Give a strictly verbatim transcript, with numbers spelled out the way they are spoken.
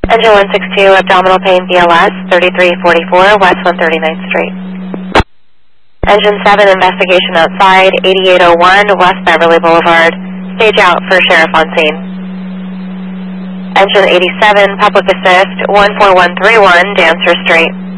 Engine one six two, abdominal pain B L S, thirty-three forty-four West one thirty-ninth Street. Engine seven, investigation outside, eighty-eight oh one West Beverly Boulevard. Stage out for sheriff on scene. Engine eighty-seven, public assist, one four one three one Dancer Street.